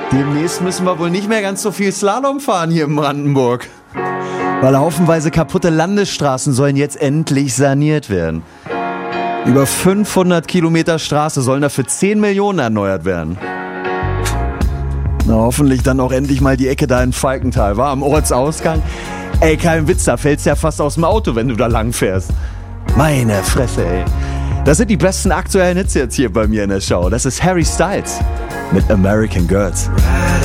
Demnächst müssen wir wohl nicht mehr ganz so viel Slalom fahren hier in Brandenburg. Weil haufenweise kaputte Landesstraßen sollen jetzt endlich saniert werden. Über 500 Kilometer Straße sollen dafür 10 Millionen erneuert werden. Na, hoffentlich dann auch endlich mal die Ecke da in Falkenthal, war am Ortsausgang. Ey, kein Witz, da fällst du ja fast aus dem Auto, wenn du da lang fährst. Meine Fresse, ey. Das sind die besten aktuellen Hits jetzt hier bei mir in der Show. Das ist Harry Styles mit American Girls.